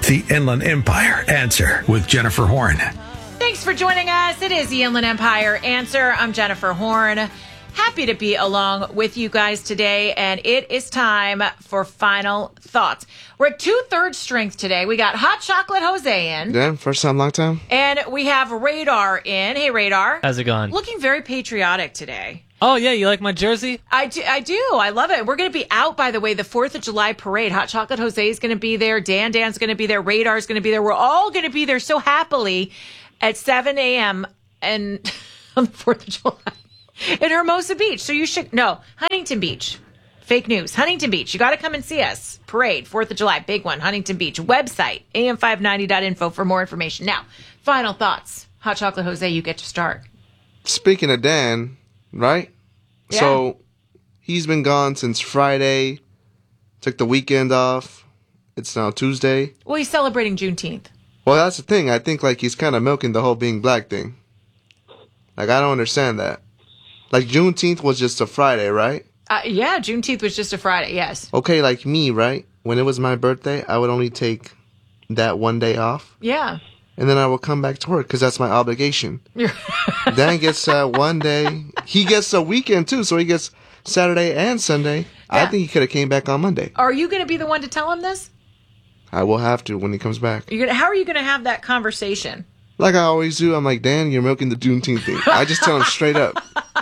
The Inland Empire Answer with Jennifer Horn. Thanks for joining us. It is the Inland Empire Answer. I'm Jennifer Horn. Happy to be along with you guys today, and it is time for final thoughts. We're at 2/3 strength today. We got Hot Chocolate Jose in. Yeah, first time, long time. And we have Radar in. Hey, Radar. How's it going? Looking very patriotic today. Oh, yeah, you like my jersey? I do. I love it. We're going to be out, by the way, the 4th of July parade. Hot Chocolate Jose is going to be there. Dan's going to be there. Radar's going to be there. We're all going to be there so happily at 7 a.m. and on the 4th of July in Hermosa Beach. So you should, no, Huntington Beach. Fake news. Huntington Beach. You got to come and see us. Parade, 4th of July, big one, Huntington Beach. Website, am590.info for more information. Now, final thoughts. Hot Chocolate Jose, you get to start. Speaking of Dan, right? Yeah. So he's been gone since Friday. Took the weekend off. It's now Tuesday. Well, he's celebrating Juneteenth. Well, that's the thing. I think like he's kind of milking the whole being black thing. Like I don't understand that. Like Juneteenth was just a Friday, right? Yeah, Juneteenth was just a Friday, yes. Okay, like me, right? When it was my birthday, I would only take that one day off. Yeah. And then I will come back to work because that's my obligation. Dan gets one day. He gets a weekend too, so he gets Saturday and Sunday. Yeah. I think he could have came back on Monday. Are you going to be the one to tell him this? I will have to when he comes back. How are you going to have that conversation? Like I always do. I'm like, Dan, you're milking the Juneteenth thing. I just tell him straight up.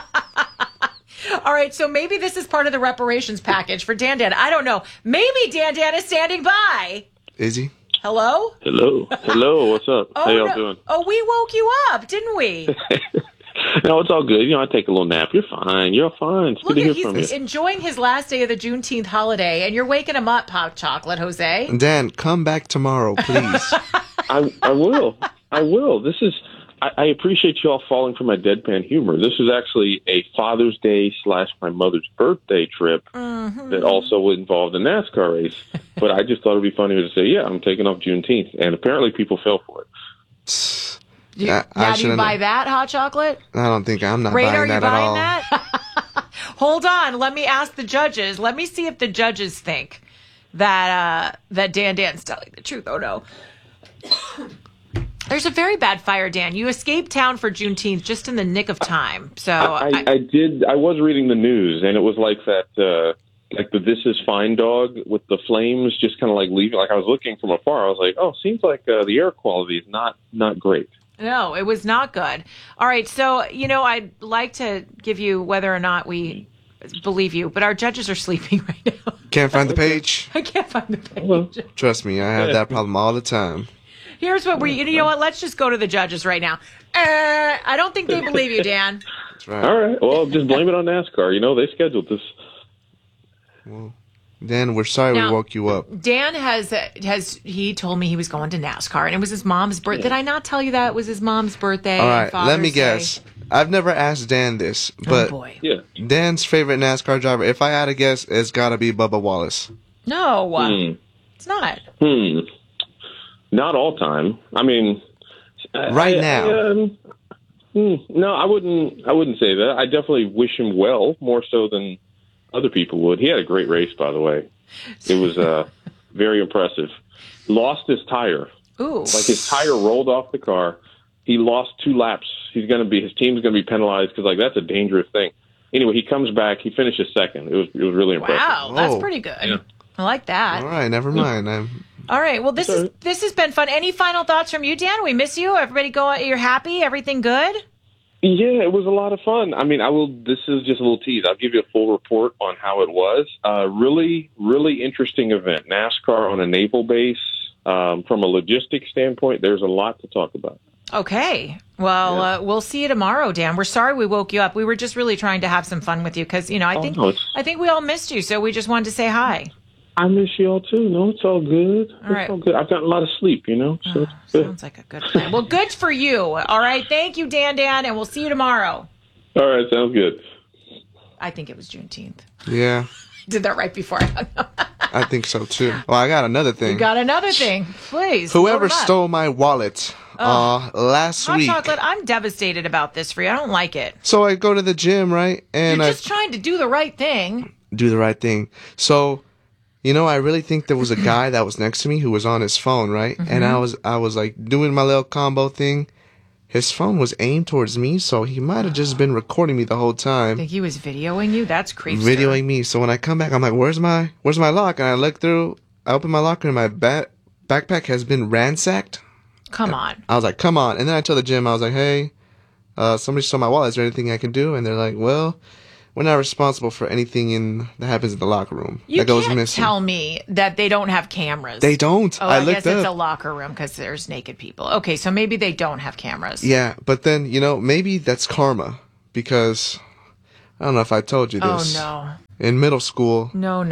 All right, so maybe this is part of the reparations package for Dan. I don't know. Maybe Dan is standing by. Is he? Hello? Hello, what's up? How y'all doing? Oh, we woke you up, didn't we? No, it's all good. You know, I take a little nap. You're fine. You're fine. It's good to hear from you. He's enjoying his last day of the Juneteenth holiday, and you're waking him up, Hot Chocolate Jose. Dan, come back tomorrow, please. I will. This is... I appreciate you all falling for my deadpan humor. This is actually a Father's Day / my mother's birthday trip that also involved a NASCAR race. But I just thought it'd be funny to say, yeah, I'm taking off Juneteenth. And apparently people fell for it. Do you buy that, Hot Chocolate? I don't think I'm not Radar, buying that at all. That? Hold on. Let me ask the judges. Let me see if the judges think that Dan's telling the truth. Oh, no. There's a very bad fire, Dan. You escaped town for Juneteenth just in the nick of time. So I did. I was reading the news, and it was like that, like the "This Is Fine" dog with the flames just kind of like leaving. Like I was looking from afar. I was like, oh, seems like the air quality is not great. No, it was not good. All right, so I'd like to give you whether or not we believe you, but our judges are sleeping right now. Can't find the page. I can't find the page. Well, trust me, I have that problem all the time. Here's what you know what? Let's just go to the judges right now. I don't think they believe you, Dan. That's right. All right. Well, just blame it on NASCAR. You know, they scheduled this. Well, Dan, we're sorry we woke you up. Dan he told me he was going to NASCAR, and it was his mom's birthday. Did I not tell you that it was his mom's birthday? All right, Father's let me Day? guess. I've never asked Dan this, but oh boy. Yeah. Dan's favorite NASCAR driver, if I had to guess, it's got to be Bubba Wallace. No, it's not. Not all time. I mean, right now. No, I wouldn't say that. I definitely wish him well, more so than other people would. He had a great race, by the way. It was very impressive. Lost his tire. Ooh. Like his tire rolled off the car. He lost 2 laps. His team's gonna be penalized because that's a dangerous thing. Anyway, he comes back. He finishes second. It was really impressive. Wow, that's pretty good. Yeah. I like that. All right, never mind. All right. Well, this has been fun. Any final thoughts from you, Dan? We miss you. Everybody you're happy? Everything good? Yeah, it was a lot of fun. I mean, this is just a little tease. I'll give you a full report on how it was. Really, really interesting event. NASCAR on a naval base. From a logistics standpoint, there's a lot to talk about. Okay. Well, we'll see you tomorrow, Dan. We're sorry we woke you up. We were just really trying to have some fun with you because, I think we all missed you. So we just wanted to say hi. I miss you all too. No, it's all good. All good. I've gotten a lot of sleep, So sounds like a good plan. Well, good for you. All right. Thank you, Dan, and we'll see you tomorrow. All right. Sounds good. I think it was Juneteenth. Yeah. Did that right before I hung up. I think so too. Well, I got another thing. You got another thing. Please. Whoever stole my wallet last week. Hot Chocolate, I'm devastated about this for you. I don't like it. So I go to the gym, right? And you're just trying to do the right thing. Do the right thing. So You know, I really think there was a guy that was next to me who was on his phone, right? And I was like doing my little combo thing. His phone was aimed towards me, so he might have just been recording me the whole time. I think he was videoing you? That's creepy. Videoing me. So when I come back, I'm like, where's my lock? And I look through, I open my locker and my backpack has been ransacked. Come on. I was like, come on. And then I told the gym, I was like, hey, somebody stole my wallet. Is there anything I can do? And they're like, well, we're not responsible for anything that happens in the locker room. You that goes can't missing. tell me that they don't have cameras. They don't. Oh, I looked guess it's a up. locker room because there's naked people. Okay, so maybe they don't have cameras. Yeah, but then, you know, maybe that's karma because I don't know if I told you this. Oh, In middle school, no.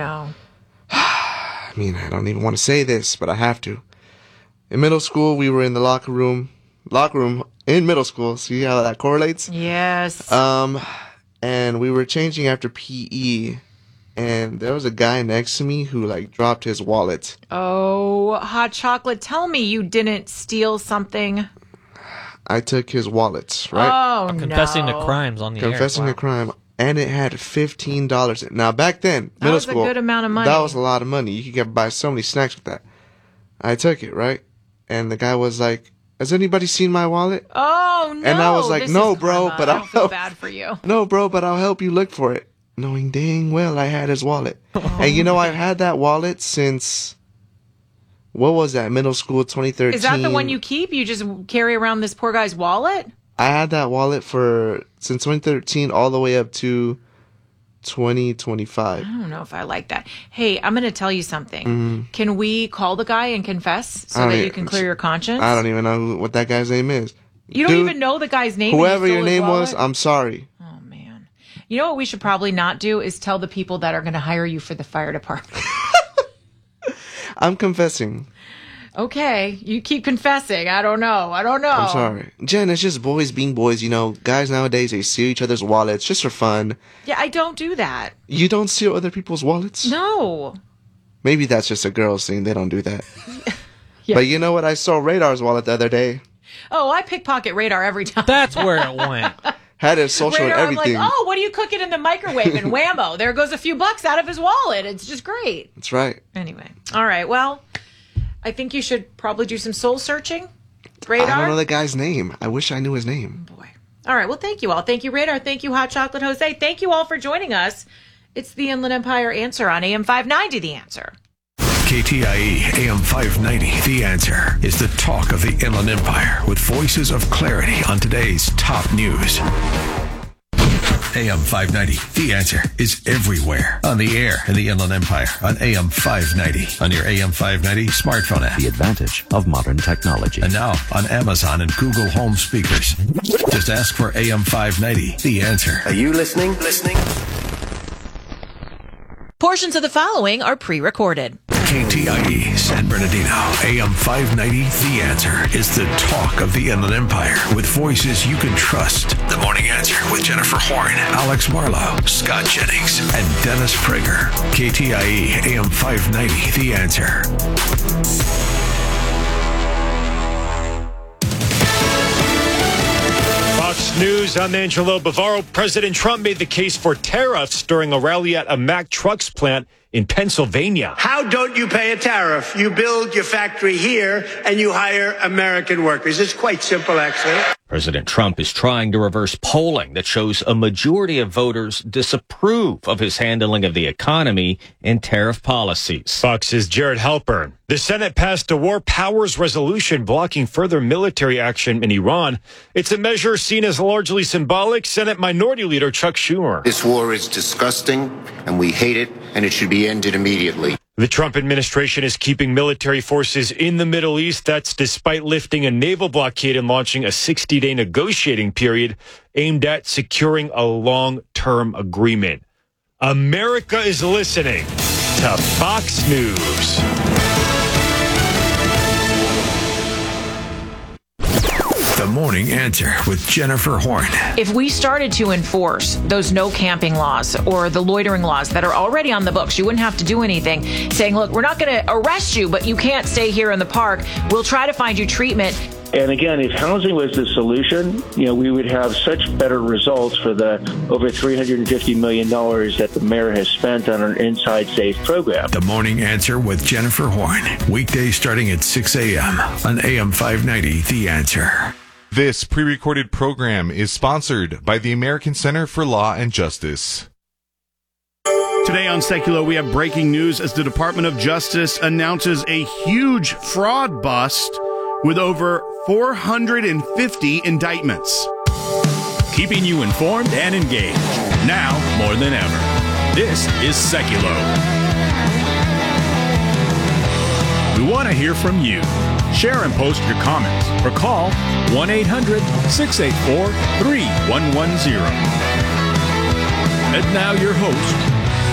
I mean, I don't even want to say this, but I have to. In middle school, we were in the locker room in middle school. See how that correlates? Yes. And we were changing after PE, and there was a guy next to me who like dropped his wallet. Oh, hot chocolate, tell me you didn't steal something. I took his wallet, right? Oh, Confessing no. to crimes on the air. Confessing a crime. And it had $15 in it. Now, back then, middle was school. a good amount of money. That was a lot of money. You could buy so many snacks with that. I took it, right? And the guy was like, has anybody seen my wallet? Oh, no. And I was like, This no, is bro, karma. but I I'll don't feel help. bad for you. No, bro, but I'll help you look for it. Knowing dang well I had his wallet. And you know, I've had that wallet since, what was that, middle school, 2013. Is that the one you keep? You just carry around this poor guy's wallet? I had that wallet since 2013 all the way up to 2025. I don't know if I like that. Hey, I'm going to tell you something. Can we call the guy and confess so that you can clear your conscience? I don't even know what that guy's name is. You don't Dude, even know the guy's name? Whoever and you your stole his name was, wallet? I'm sorry. Oh, man. You know what we should probably not do is tell the people that are going to hire you for the fire department. I'm confessing. Okay, you keep confessing. I don't know. I'm sorry. Jen, it's just boys being boys. You know, guys nowadays, they steal each other's wallets just for fun. Yeah, I don't do that. You don't steal other people's wallets? No. Maybe that's just a girl thing. They don't do that. Yeah. But you know what? I stole Radar's wallet the other day. Oh, I pickpocket Radar every time. That's where it went. Had his social Radar, and I'm everything. like, oh, what are you cooking in the microwave? And whammo, there goes a few bucks out of his wallet. It's just great. That's right. Anyway. All right, well, I think you should probably do some soul searching. Radar? I don't know the guy's name. I wish I knew his name. Boy. All right, well, thank you all. Thank you, Radar. Thank you, Hot Chocolate Jose. Thank you all for joining us. It's the Inland Empire Answer on AM 590, The Answer. KTIE AM 590, The Answer, is the talk of the Inland Empire with voices of clarity on today's top news. AM 590, The Answer, is everywhere. On the air in the Inland Empire on AM 590. On your AM 590 smartphone app. The advantage of modern technology. And now on Amazon and Google Home speakers. Just ask for AM 590, The Answer. Are you listening? Portions of the following are pre-recorded. KTIE San Bernardino, AM 590, The Answer, is the talk of the Inland Empire with voices you can trust. The Morning Answer with Jennifer Horn, Alex Marlowe, Scott Jennings, and Dennis Prager. KTIE AM 590, The Answer. Fox News, I'm Angelo Bavaro. President Trump made the case for tariffs during a rally at a Mack Trucks plant in Pennsylvania. How don't you pay a tariff? You build your factory here and you hire American workers. It's quite simple, actually. President Trump is trying to reverse polling that shows a majority of voters disapprove of his handling of the economy and tariff policies. Fox's Jared Halpern. The Senate passed a war powers resolution blocking further military action in Iran. It's a measure seen as largely symbolic. Senate Minority Leader Chuck Schumer. This war is disgusting, and we hate it, and it should be ended immediately. The Trump administration is keeping military forces in the Middle East. That's despite lifting a naval blockade and launching a 60-day negotiating period aimed at securing a long-term agreement. America is listening to Fox News. The Morning Answer with Jennifer Horn. If we started to enforce those no camping laws or the loitering laws that are already on the books, you wouldn't have to do anything, saying, look, we're not going to arrest you, but you can't stay here in the park. We'll try to find you treatment. And again, if housing was the solution, we would have such better results for the over $350 million that the mayor has spent on an Inside Safe program. The Morning Answer with Jennifer Horn. Weekdays starting at 6 a.m. on AM 590, The Answer. This pre-recorded program is sponsored by the American Center for Law and Justice. Today on Secular, we have breaking news as the Department of Justice announces a huge fraud bust with over 450 indictments. Keeping you informed and engaged, now more than ever. This is Secular. We want to hear from you. Share and post your comments or call 1-800-684-3110. And now your host,